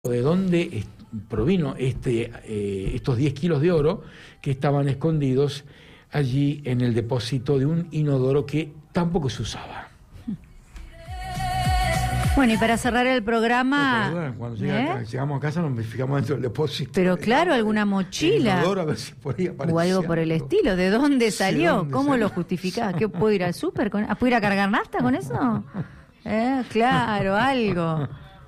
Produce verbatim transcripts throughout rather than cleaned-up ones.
de dónde es, provino este, eh, estos diez kilos de oro que estaban escondidos allí en el depósito de un inodoro que tampoco se usaba. Bueno, y para cerrar el programa... No, perdón, cuando llega ¿eh? acá, llegamos a casa nos fijamos dentro del depósito. Pero claro, alguna mochila Inodoro, a ver si por ahí o algo por el estilo. ¿De dónde salió? dónde ¿Cómo salió? lo justificás? ¿Qué, puedo ir al súper? Con... ¿Puedo ir a cargar nafta con eso? ¿Eh? Claro, algo.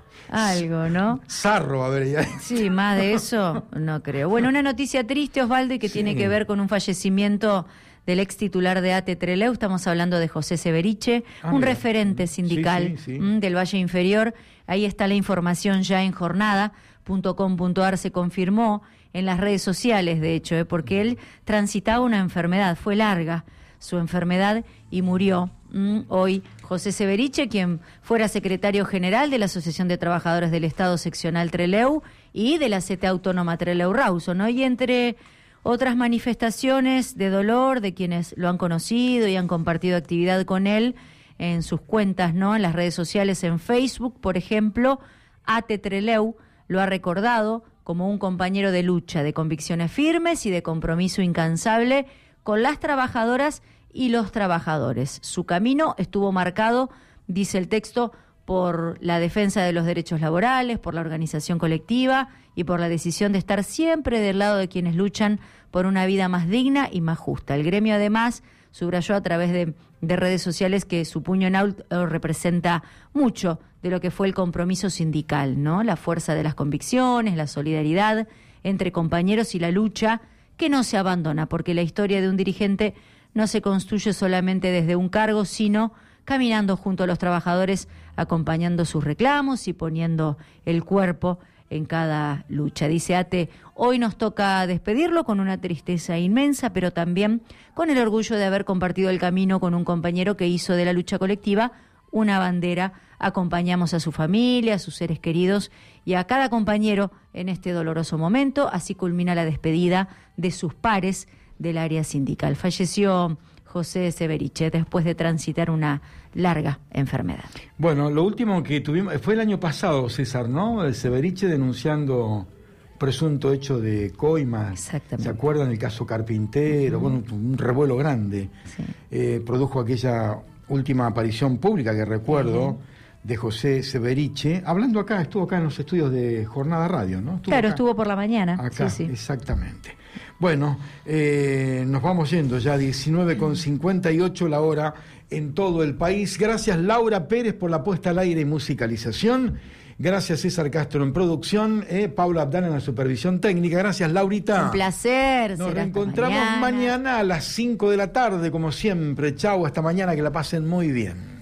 Algo, ¿no? Sarro, a ver, ya. Sí, más de eso no creo. Bueno, una noticia triste, Osvaldo, y que Sí. tiene que ver con un fallecimiento del ex titular de A T E Trelew. Estamos hablando de José Severiche, Ah, un mira. referente sindical Sí, sí, sí. mm, del Valle Inferior. Ahí está la información ya en jornada punto com punto ar. Se confirmó en las redes sociales, de hecho, ¿eh? porque él transitaba una enfermedad, fue larga su enfermedad y murió. Mm, hoy José Severiche, quien fuera secretario general de la Asociación de Trabajadores del Estado Seccional Trelew y de la C T Autónoma Trelew-Rawson, ¿no? Y entre otras manifestaciones de dolor de quienes lo han conocido y han compartido actividad con él en sus cuentas, ¿no? En las redes sociales, en Facebook, por ejemplo, A T E Trelew lo ha recordado como un compañero de lucha, de convicciones firmes y de compromiso incansable con las trabajadoras y los trabajadores. Su camino estuvo marcado, dice el texto, por la defensa de los derechos laborales, por la organización colectiva y por la decisión de estar siempre del lado de quienes luchan por una vida más digna y más justa. El gremio, además, subrayó a través de, de redes sociales que su puño en alto representa mucho de lo que fue el compromiso sindical, ¿no? La fuerza de las convicciones, la solidaridad entre compañeros y la lucha que no se abandona, porque la historia de un dirigente no se construye solamente desde un cargo, sino caminando junto a los trabajadores, acompañando sus reclamos y poniendo el cuerpo en cada lucha. Dice A T E, hoy nos toca despedirlo con una tristeza inmensa, pero también con el orgullo de haber compartido el camino con un compañero que hizo de la lucha colectiva una bandera. Acompañamos a su familia, a sus seres queridos y a cada compañero en este doloroso momento. Así culmina la despedida de sus pares del área sindical. Falleció José Severiche después de transitar una larga enfermedad. Bueno, lo último que tuvimos fue el año pasado, César, ¿no? El Severiche denunciando presunto hecho de coimas. Exactamente. ¿Se acuerdan el caso Carpintero? Uh-huh. Bueno, un revuelo grande. Sí. Eh, produjo aquella última aparición pública que recuerdo uh-huh. de José Severiche, hablando acá, estuvo acá en los estudios de Jornada Radio, ¿no? Estuvo claro, acá. Estuvo por la mañana. Acá, sí, sí. Exactamente. Bueno, eh, nos vamos yendo ya, diecinueve con cincuenta y ocho la hora en todo el país. Gracias Laura Pérez por la puesta al aire y musicalización. Gracias César Castro en producción, eh, Paula Abdala en la supervisión técnica. Gracias Laurita. Un placer. Nos será reencontramos hasta mañana. mañana a las cinco de la tarde, como siempre. Chau, hasta mañana, que la pasen muy bien.